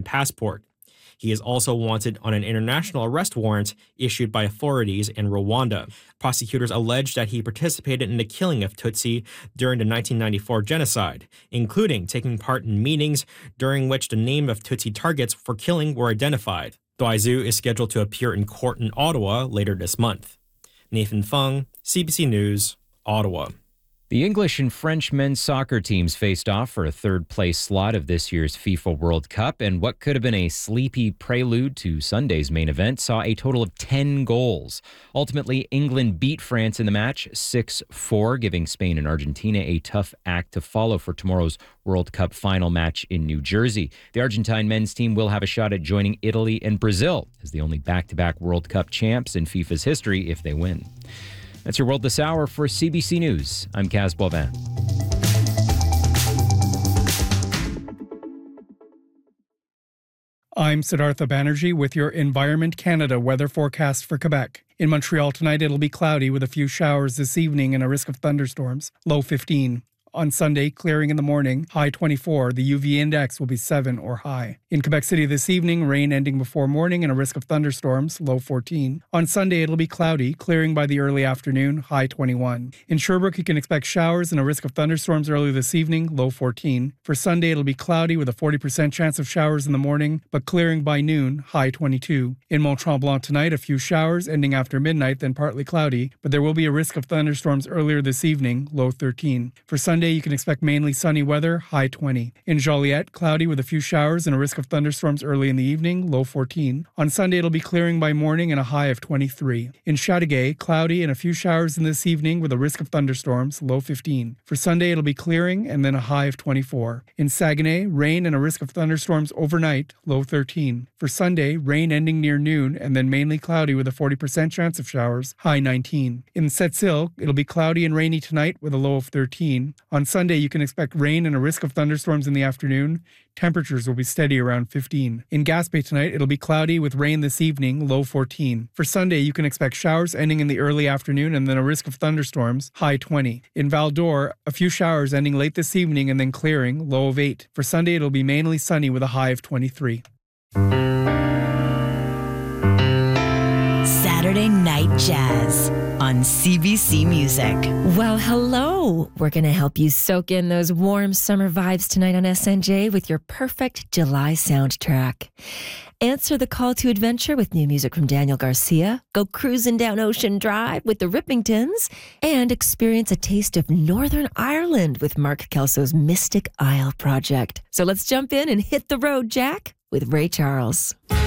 passport. He is also wanted on an international arrest warrant issued by authorities in Rwanda. Prosecutors allege that he participated in the killing of Tutsi during the 1994 genocide, including taking part in meetings during which the name of Tutsi targets for killing were identified. Duaizu is scheduled to appear in court in Ottawa later this month. Nathan Fung, CBC News, Ottawa. The English and French men's soccer teams faced off for a third-place slot of this year's FIFA World Cup, and what could have been a sleepy prelude to Sunday's main event saw a total of 10 goals. Ultimately, England beat France in the match 6-4, giving Spain and Argentina a tough act to follow for tomorrow's World Cup final match in New Jersey. The Argentine men's team will have a shot at joining Italy and Brazil as the only back-to-back World Cup champs in FIFA's history if they win. That's your World This Hour. For CBC News, I'm Kaz Boivin. I'm Siddhartha Banerjee with your Environment Canada weather forecast for Quebec. In Montreal tonight, it'll be cloudy with a few showers this evening and a risk of thunderstorms, low 15. On Sunday, clearing in the morning, high 24. The UV index will be 7 or high. In Quebec City this evening, rain ending before morning and a risk of thunderstorms, low 14. On Sunday, it'll be cloudy, clearing by the early afternoon, high 21. In Sherbrooke, you can expect showers and a risk of thunderstorms early this evening, low 14. For Sunday, it'll be cloudy with a 40% chance of showers in the morning, but clearing by noon, high 22. In Mont-Tremblant tonight, a few showers ending after midnight, then partly cloudy, but there will be a risk of thunderstorms earlier this evening, low 13. For Sunday, you can expect mainly sunny weather, high 20. In Joliet, cloudy with a few showers and a risk of thunderstorms early in the evening, low 14. On Sunday, it'll be clearing by morning and a high of 23. In Chateauguay, cloudy and a few showers in this evening with a risk of thunderstorms, low 15. For Sunday, it'll be clearing and then a high of 24. In Saguenay, rain and a risk of thunderstorms overnight, low 13. For Sunday, rain ending near noon and then mainly cloudy with a 40% chance of showers, high 19. In Sept-Îles, it'll be cloudy and rainy tonight with a low of 13. On Sunday, you can expect rain and a risk of thunderstorms in the afternoon. Temperatures will be steady around 15. In Gaspé tonight, it'll be cloudy with rain this evening, low 14. For Sunday, you can expect showers ending in the early afternoon and then a risk of thunderstorms, high 20. In Val d'Or, a few showers ending late this evening and then clearing, low of 8. For Sunday, it'll be mainly sunny with a high of 23. Saturday Night Jazz on CBC Music. Well, hello. We're going to help you soak in those warm summer vibes tonight on SNJ with your perfect July soundtrack. Answer the call to adventure with new music from Daniel Garcia, go cruising down Ocean Drive with the Rippingtons, and experience a taste of Northern Ireland with Mark Kelso's Mystic Isle project. So let's jump in and hit the road, Jack, with Ray Charles.